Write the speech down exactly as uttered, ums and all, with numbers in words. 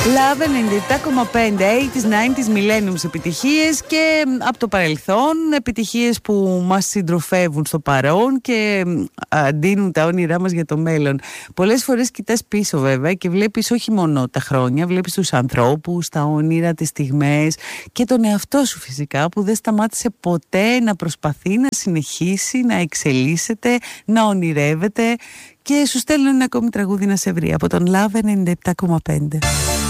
Love ενενήντα επτά κόμμα πέντε, ογδόντα, ενενήντα, millenniums επιτυχίες και από το παρελθόν, επιτυχίες που μας συντροφεύουν στο παρόν και αντίνουν τα όνειρά μας για το μέλλον. Πολλές φορές κοιτάς πίσω βέβαια και βλέπεις όχι μόνο τα χρόνια, βλέπεις τους ανθρώπους, τα όνειρα, τις στιγμές και τον εαυτό σου φυσικά που δεν σταμάτησε ποτέ να προσπαθεί να συνεχίσει, να εξελίσσεται, να ονειρεύεται και σου στέλνουν ένα ακόμη τραγούδι να σε βρει από τον Love ενενήντα επτά κόμμα πέντε.